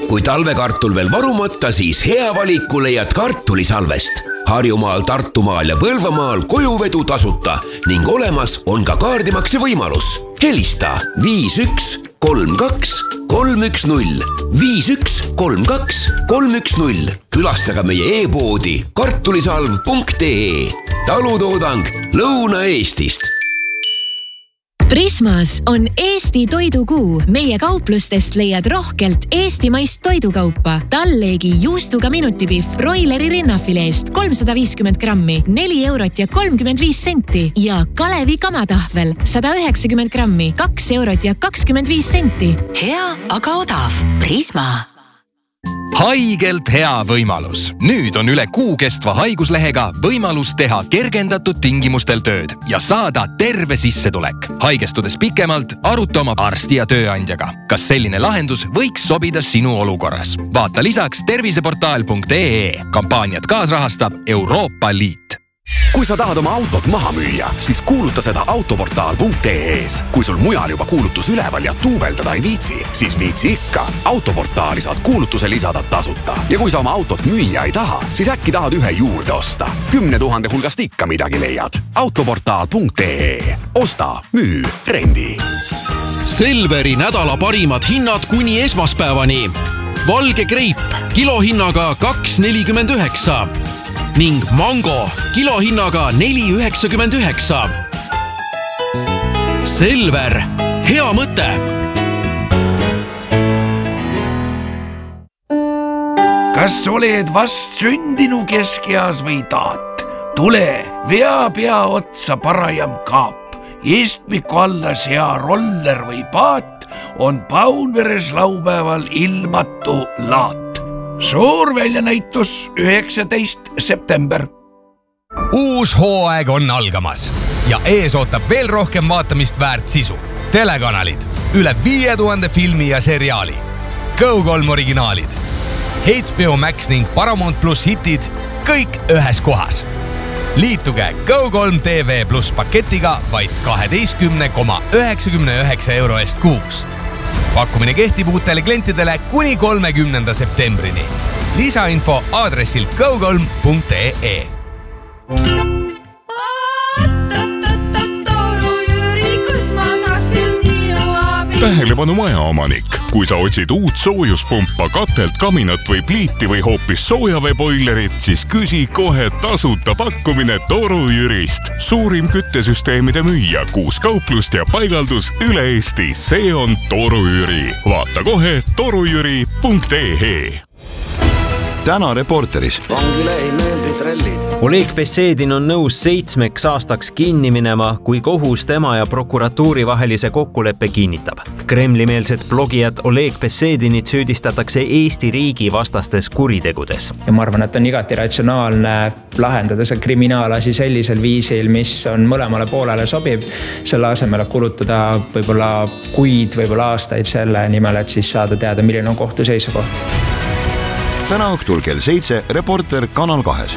Kui talvekartul veel varumata, siis hea valiku leiad kartulisalvest. Harjumaal, Tartumaal ja Põlvamaal kojuvedu tasuta ning olemas on ka kaardimakse võimalus. Helista 5132 310 5132 310. Külastaga meie e-poodi kartulisalv.ee. Talutoodang Lõuna-Eestist. Prismas on Eesti toidukuu. Meie kauplustest leiad rohkelt eestimaist toidukaupa. Talleegi juustuga minutipihv broileri rinnafileest 350 grammi, 4 eurot ja 35 senti. Ja Kalevi kamatahvel 190 grammi, 2 eurot ja 25 senti. Hea, aga odav. Prisma. Haigelt hea võimalus. Nüüd on üle kuu kestva haiguslehega võimalus teha kergendatud tingimustel tööd ja saada terve sissetulek. Haigestudes pikemalt, aruta oma arsti ja tööandjaga. Kas selline lahendus võiks sobida sinu olukorras? Vaata lisaks terviseportaal.ee. Kampaaniat kaasrahastab Euroopa Liit. Kui sa tahad oma autot maha müüa, siis kuuluta seda autoportaal.ee-s. Kui sul mujal juba kuulutus üleval ja tuubeldada ei viitsi, siis viitsi ikka. Autoportaali saad kuulutuse lisada tasuta. Ja kui sa oma autot müüa ei taha, siis äkki tahad ühe juurde osta. 10 000 hulgast ikka midagi leiad. Autoportaal.ee. Osta, müü, rendi. Selveri nädala parimad hinnad kuni esmaspäevani. Valge kreip kilohinnaga 2,49 ning mango kilohinnaga 4,99. Selver, hea mõte! Kas oled vast sündinu keskeas või taat? Tule, vea pea otsa parajam kaap. Istmiku alla sea roller või paat on Paunveres laupäeval ilmatu laat. Suur väljanäitus 19. september. Uus hooaeg on algamas ja ees ootab veel rohkem vaatamist väärt sisu. Telekanalid, üle 5000 filmi ja seriaali. Go3 originaalid, HBO Max ning Paramount Plus hitid, kõik ühes kohas. Liituge Go3 TV Plus paketiga vaid 12,99 euro eest kuus. Pakkumine kehtib uutele klientidele kuni 30. septembrini. Lisainfo aadressil go3.ee. Tähelepanu majaomanik. Kui sa otsid uut soojuspumpa, katelt, kaminat või pliiti või hoopis soojaveeboilerit, siis küsi kohe tasuta pakkumine Toru Jürist. Suurim küttesüsteemide müüja, 6 kauplust ja paigaldus üle Eesti. See on Toru Jüri. Vaata kohe torujüri.ee. Täna Reporteris. Vangile ei meeldi trellid. Oleg Besedin on nõus 7 aastaks kinni minema, kui kohus tema ja prokuratuuri vahelise kokkuleppe kinnitab. Kremli-meelset blogijat Oleg Besedinit süüdistatakse Eesti riigi vastastes kuritegudes. Ja ma arvan, et on igati ratsionaalne lahendada see kriminaalasi sellisel viisil, mis on mõlemale poolele sobiv. Selle asemel kulutada võib-olla kuid, võib-olla aastaid selle nimel, et siis saada teada, milline on kohtu seisukoht. Täna õhtul kell 7 Reporter Kanal 2.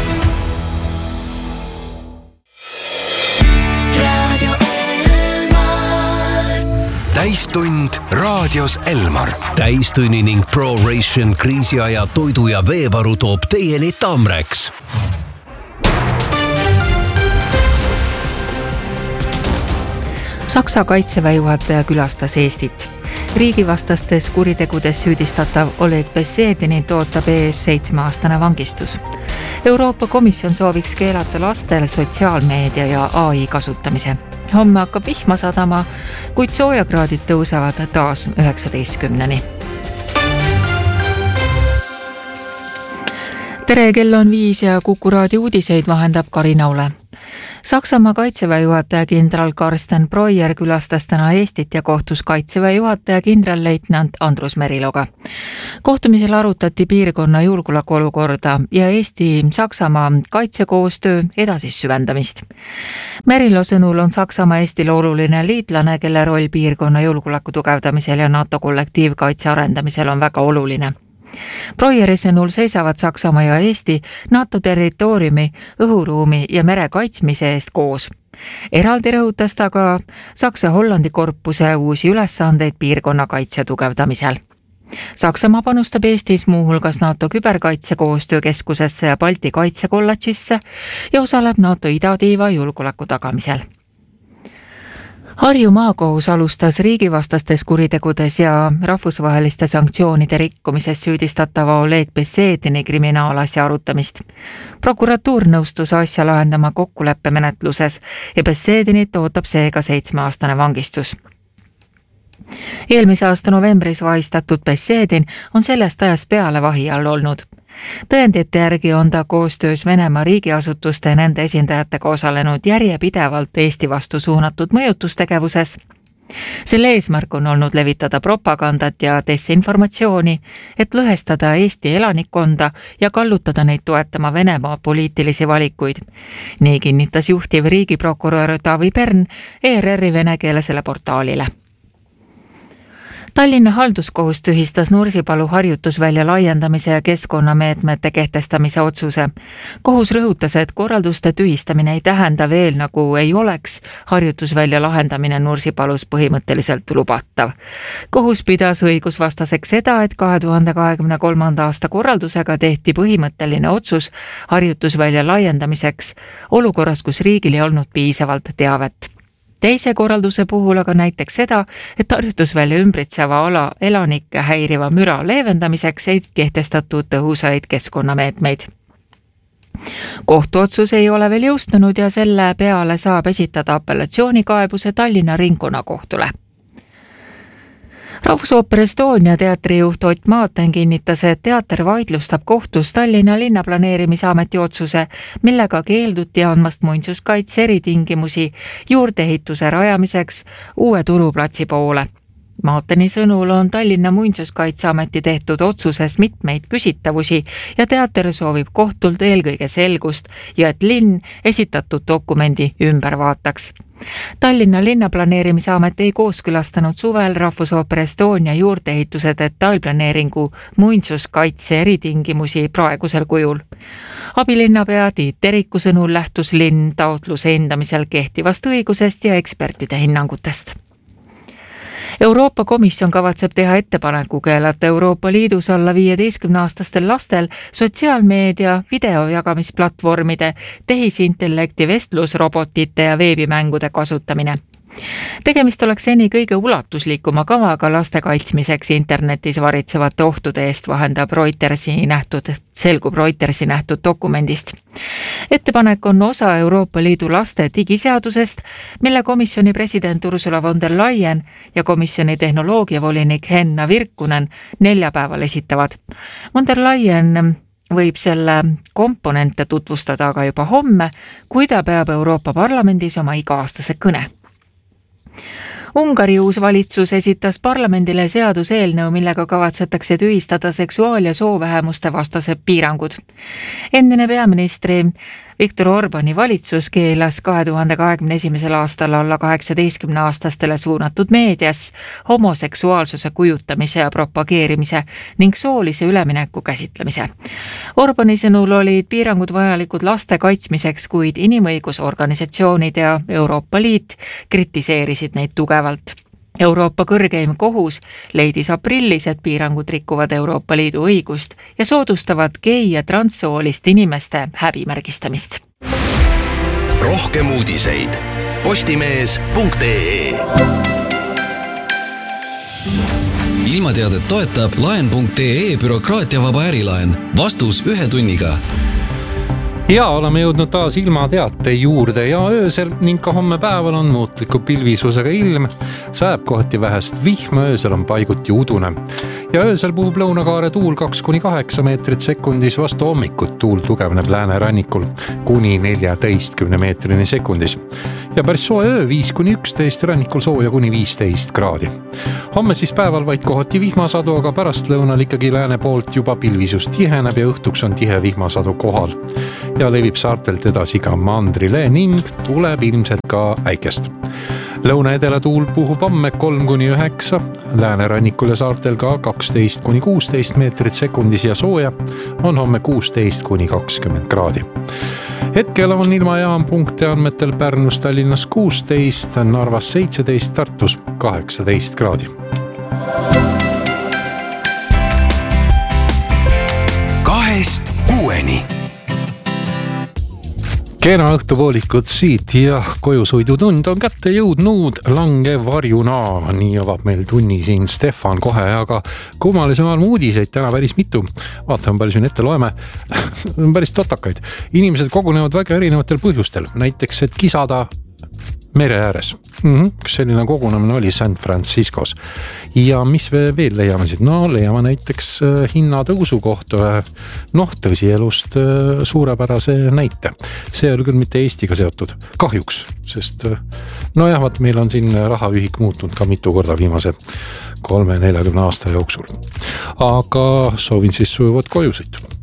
Täistund raadios Elmar. Täistunni ning ProRation kriisiaja toidu ja veevaru toob teieni Tamrex. Saksa kaitseväe juhataja külastas Eestit. Riigivastastes kuritegudes süüdistatav Oleg Besedinit ootab ees 7-aastane vangistus. Euroopa Komisjon sooviks keelata lastel sotsiaalmeedia ja AI kasutamise. Homme hakkab vihma sadama, kuid soojakraadid tõusevad taas 19-ni. Tere, kell on 5 ja Kuku raadio uudiseid vahendab Karina Ule. Saksamaa kaitseväe juhataja kindral Carsten Breuer külastas täna Eestit ja kohtus kaitseväe juhataja kindralleitnant Andrus Meriloga. Kohtumisel arutati piirkonna julgeolekuolukorda ja Eesti-Saksamaa kaitsekoostöö edasist süvendamist. Merilo sõnul on Saksamaa Eestile oluline liitlane, kelle roll piirkonna julgeoleku tugevdamisel ja NATO kollektiivkaitse arendamisel on väga oluline. Breueri sõnul seisavad Saksamaa ja Eesti NATO territooriumi, õhuruumi ja mere kaitsmise eest koos. Eraldi rõhutas ta ka Saksa-Hollandi korpuse uusi ülesandeid piirkonna kaitse tugevdamisel. Saksamaa panustab Eestis muuhulgas NATO küberkaitsekoostöökeskusesse ja Balti kaitsekolledžisse ja osaleb NATO idatiiva julgeoleku tagamisel. Harju maakohus alustas riigivastastes kuritegudes ja rahvusvaheliste sanktsioonide rikkumises süüdistatava Oleg Besedini kriminaalasja arutamist. Prokuratuur nõustus asja lahendama kokkuleppemenetluses ja Besedinit ootab seega 7-aastane vangistus. Eelmise aasta novembris vahistatud Besedin on sellest ajast peale vahi all olnud. Tõendite järgi on ta koostöös Venemaa riigiasutuste ja nende esindajatega osalenud järjepidevalt Eesti vastu suunatud mõjutustegevuses. Selle eesmärk on olnud levitada propagandat ja desinformatsiooni, et lõhestada Eesti elanikkonda ja kallutada neid toetama Venemaa poliitilisi valikuid. Nii kinnitas juhtiv riigiprokurör Taavi Pern ERR-i venekeelsele portaalile. Tallinna halduskohus tühistas Nursipalu harjutusvälja laiendamise ja keskkonnameetmete kehtestamise otsuse. Kohus rõhutas, et korralduste tühistamine ei tähenda veel, nagu ei oleks harjutusvälja lahendamine Nursipalus põhimõtteliselt lubatav. Kohus pidas õigusvastaseks seda, et 2023. aasta korraldusega tehti põhimõtteline otsus harjutusvälja laiendamiseks olukorras, kus riigil ei olnud piisavalt teavet. Teise korralduse puhul aga näiteks seda, et harjutusvälja ümbritseva ala elanikke häiriva müra leevendamiseks ei kehtestatud tõhusaid keskkonnameetmeid. Kohtuotsus ei ole veel jõustunud ja selle peale saab esitada apellatsioonikaebuse Tallinna ringkonnakohtule. Rahvusooper Estonia teatrijuht Ott Maaten kinnitas, et teater vaidlustab kohtus Tallinna linnaplaneerimisameti otsuse, millega keelduti andmast muinsuskaitse eritingimusi juurdeehituse rajamiseks uue turuplatsi poole. Maateni sõnul on Tallinna muinsuskaitseameti tehtud otsuses mitmeid küsitavusi ja teater soovib kohtult eelkõige selgust ja et linn esitatud dokumendi ümber vaataks. Tallinna linnaplaneerimisamet ei kooskõlastanud suvel Rahvusooper Estonia juurdeehituse detailplaneeringu muinsuskaitse eritingimusi praegusel kujul. Abilinnapea Tiit Teriku sõnul lähtus linn taotluse hindamisel kehtivast õigusest ja ekspertide hinnangutest. Euroopa Komisjon kavatseb teha ettepaneku keelata Euroopa Liidus alla 15-aastastel lastel sotsiaalmeedia videojagamisplatvormide, tehisintellekti vestlusrobotite ja veebimängude kasutamine. Tegemist oleks seni kõige ulatuslikuma kavaga laste kaitsmiseks internetis varitsevate ohtude eest, selgub Reutersi nähtud dokumendist. Ettepanek on osa Euroopa Liidu laste digiseadusest, mille komisjoni president Ursula von der Leyen ja komisjoni tehnoloogiavolinik Henna Virkkunen neljapäeval esitavad. Von der Leyen võib selle komponente tutvustada aga juba homme, kui ta peab Euroopa Parlamendis oma iga-aastase kõne. Ungari uus valitsus esitas parlamendile seaduseelnõu, millega kavatsetakse tühistada seksuaal- ja soovähemuste vastased piirangud. Endine peaministri Viktor Orbani valitsus keelas 2021. aastal alla 18-aastastele suunatud meedias homoseksuaalsuse kujutamise ja propageerimise ning soolise ülemineku käsitlemise. Orbani sõnul olid piirangud vajalikud laste kaitsmiseks, kuid inimõigusorganisatsioonid ja Euroopa Liit kritiseerisid neid tugevalt. Euroopa kõrgeim kohus leidis aprillis, et piirangud rikuvad Euroopa Liidu õigust ja soodustavad gei- ja transsoolist inimeste häbimärgistamist. Rohkem uudiseid postimees.ee. Ilmateadet toetab laen.ee bürokraatiavaba ärilaen. Vastus 1 tunniga. Ja oleme jõudnud taas ilmateate juurde ja öösel ning ka homme päeval on muutliku pilvisusega ilm. Sajab kohati vähest vihma, öösel on paiguti udune. Ja öösel puhub lõunakaare tuul 2-8 meetrit sekundis, vastu hommikut tuul tugevneb läänerannikul kuni 14 meetrini sekundis. Ja päris soe öö 5-11, rannikul sooja kuni 15 kraadi. Homme siis päeval vaid kohati vihmasadu, aga pärast lõunal ikkagi lääne poolt juba pilvisus tiheneb ja õhtuks on tihe vihmasadu kohal. Ja levib saartelt edasi ka mandrile ning tuleb ilmselt ka äikest. Lõuna-edela tuul puhub homme 3-9, läänerannikul ja saartel ka 12-16 meetrit sekundis ja sooja on homme 16-20 kraadi. Hetkel on ilmajaam punkte andmetel Pärnus, Tallinnas 16, Narvas 17, Tartus 18 kraadi. Kena õhtupoolikut siit ja kojusõidutund on kätte jõudnud langev varjuna. Nii avab meil tunni siin Stefan kohe, aga kummalisem on uudiseid täna päris mitu. Vaatame, palju siin ette loeme. Päris totakaid. Inimesed kogunevad väga erinevatel põhjustel. Näiteks, et kisada mere ääres. Üks selline kogunemine oli San Franciscos. Ja mis veel leiame siit? No leiame näiteks hinnatõusu kohta. Tõsielust suurepärase näite. See oli küll mitte Eestiga seotud. Kahjuks, sest meil on siin rahaühik muutunud ka mitu korda viimase 30-40 aasta jooksul. Aga soovin siis sujuvat kojusõitu.